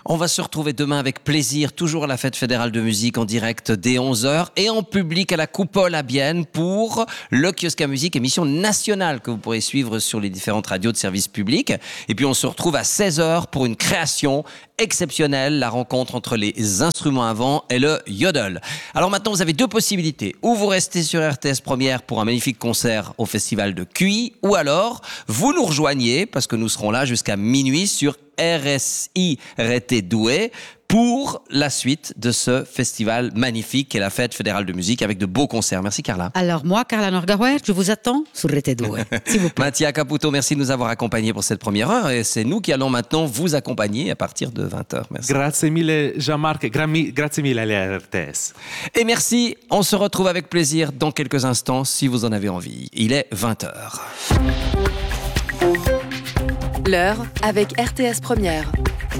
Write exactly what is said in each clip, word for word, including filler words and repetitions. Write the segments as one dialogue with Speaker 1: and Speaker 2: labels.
Speaker 1: On va se retrouver demain avec plaisir, toujours à la Fête fédérale de musique en direct dès onze heures et en public à la Coupole à Bienne pour le Kiosque à musique, émission nationale que vous pourrez suivre sur les différentes radios de service public. Et puis on se retrouve à seize heures pour une création exceptionnelle, la rencontre entre les instruments à vent et le yodel. Alors maintenant, vous avez deux possibilités. Ou vous restez sur R T S Première pour un magnifique concert au festival de Cuy, ou alors vous nous rejoignez, parce que nous serons là jusqu'à minuit sur R S I R T Douai pour la suite de ce festival magnifique qu'est la Fête fédérale de musique avec de beaux concerts. Merci Carla.
Speaker 2: Alors moi, Carla Norgauer, je vous attends sur R T Douai, s'il vous plaît.
Speaker 1: Mattia Caputo, merci de nous avoir accompagnés pour cette première heure et c'est nous qui allons maintenant vous accompagner à partir de vingt heures. Merci.
Speaker 3: Grazie mille Jean-Marc, grazie mille à la R T S.
Speaker 1: Et merci, on se retrouve avec plaisir dans quelques instants si vous en avez envie. Il est vingt heures.
Speaker 4: L'heure avec R T S Première.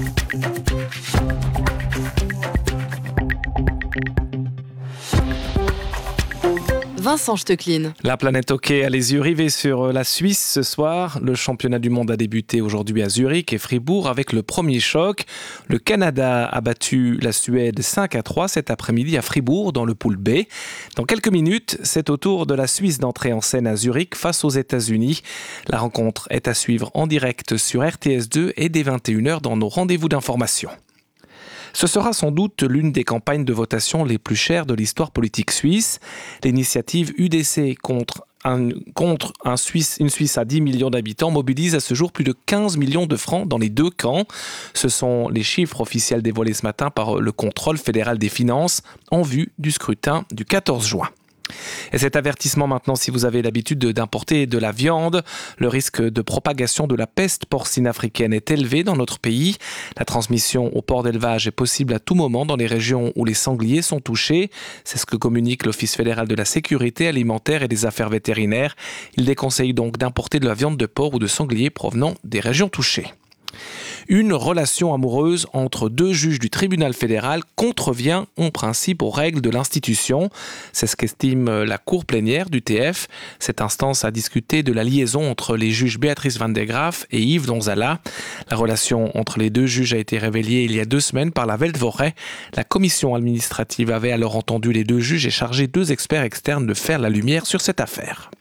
Speaker 4: Vincent Stecklin.
Speaker 5: La planète hockey a les yeux rivés sur la Suisse ce soir. Le championnat du monde a débuté aujourd'hui à Zurich et Fribourg avec le premier choc. Le Canada a battu la Suède cinq à trois cet après-midi à Fribourg dans le pool B. Dans quelques minutes, c'est au tour de la Suisse d'entrer en scène à Zurich face aux États-Unis. La rencontre est à suivre en direct sur R T S deux et dès vingt et une heures dans nos rendez-vous d'information. Ce sera sans doute l'une des campagnes de votation les plus chères de l'histoire politique suisse. L'initiative U D C contre, un, contre un Suisse, une Suisse à dix millions d'habitants mobilise à ce jour plus de quinze millions de francs dans les deux camps. Ce sont les chiffres officiels dévoilés ce matin par le Contrôle fédéral des finances en vue du scrutin du quatorze juin. Et cet avertissement maintenant, si vous avez l'habitude d'importer de la viande, le risque de propagation de la peste porcine africaine est élevé dans notre pays. La transmission au port d'élevage est possible à tout moment dans les régions où les sangliers sont touchés. C'est ce que communique l'Office fédéral de la sécurité alimentaire et des affaires vétérinaires. Il déconseille donc d'importer de la viande de porc ou de sanglier provenant des régions touchées. Une relation amoureuse entre deux juges du tribunal fédéral contrevient en principe aux règles de l'institution. C'est ce qu'estime la cour plénière du T F. Cette instance a discuté de la liaison entre les juges Béatrice Van de Graaf et Yves Donzala. La relation entre les deux juges a été révélée il y a deux semaines par la Veldvoret. La commission administrative avait alors entendu les deux juges et chargé deux experts externes de faire la lumière sur cette affaire.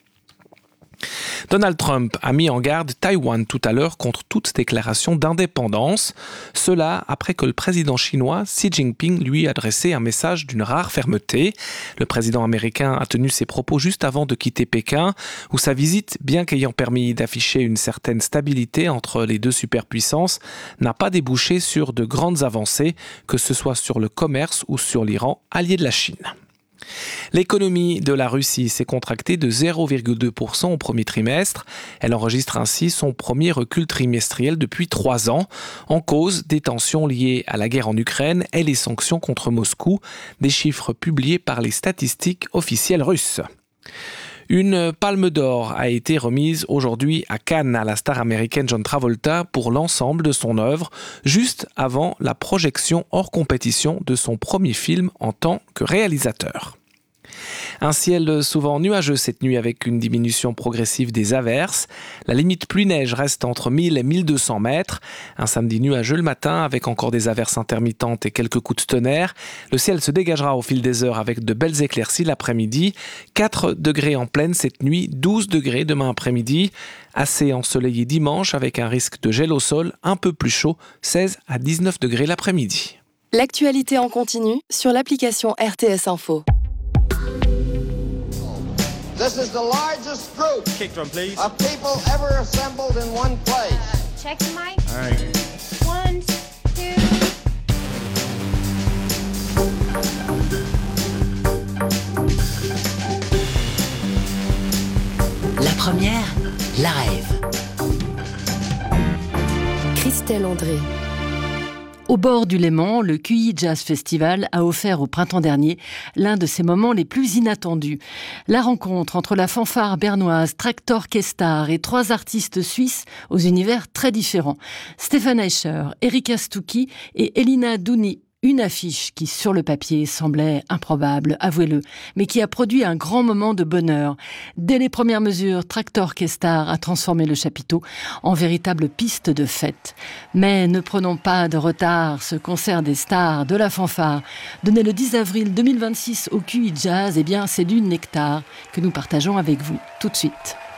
Speaker 5: Donald Trump a mis en garde Taïwan tout à l'heure contre toute déclaration d'indépendance. Cela après que le président chinois Xi Jinping lui a adressé un message d'une rare fermeté. Le président américain a tenu ses propos juste avant de quitter Pékin, où sa visite, bien qu'ayant permis d'afficher une certaine stabilité entre les deux superpuissances, n'a pas débouché sur de grandes avancées, que ce soit sur le commerce ou sur l'Iran, allié de la Chine. L'économie de la Russie s'est contractée de zéro virgule deux pour cent au premier trimestre. Elle enregistre ainsi son premier recul trimestriel depuis trois ans. En cause, des tensions liées à la guerre en Ukraine et les sanctions contre Moscou, des chiffres publiés par les statistiques officielles russes. Une palme d'or a été remise aujourd'hui à Cannes à la star américaine John Travolta pour l'ensemble de son œuvre, juste avant la projection hors compétition de son premier film en tant que réalisateur. Un ciel souvent nuageux cette nuit avec une diminution progressive des averses. La limite pluie-neige reste entre mille et mille deux cents mètres. Un samedi nuageux le matin avec encore des averses intermittentes et quelques coups de tonnerre. Le ciel se dégagera au fil des heures avec de belles éclaircies l'après-midi. quatre degrés en pleine cette nuit, douze degrés demain après-midi. Assez ensoleillé dimanche avec un risque de gel au sol un peu plus chaud, seize à dix-neuf degrés l'après-midi.
Speaker 4: L'actualité en continu sur l'application R T S Info.
Speaker 6: This is the largest group
Speaker 7: Kick drum, please.
Speaker 6: of people ever assembled in one place.
Speaker 8: Check the mic.
Speaker 7: All right.
Speaker 8: One, two.
Speaker 9: La première, la rêve.
Speaker 4: Christelle André.
Speaker 10: Au bord du Léman, le Q I Jazz Festival a offert au printemps dernier l'un de ses moments les plus inattendus. La rencontre entre la fanfare bernoise Traktor Kestar et trois artistes suisses aux univers très différents. Stefan Escher, Erika Stucki et Elina Douni. Une affiche qui, sur le papier, semblait improbable, avouez-le, mais qui a produit un grand moment de bonheur. Dès les premières mesures, Traktor Kestar a transformé le chapiteau en véritable piste de fête. Mais ne prenons pas de retard, ce concert des stars de la fanfare, donné le dix avril deux mille vingt-six au Q I Jazz, eh bien c'est du nectar que nous partageons avec vous tout de suite.